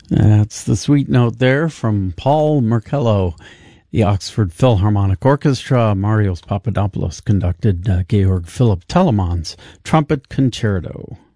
That's the sweet note there from Paul Merkello. The Oxford Philharmonic Orchestra, Marios Papadopoulos conducted Georg Philipp Telemann's Trumpet Concerto.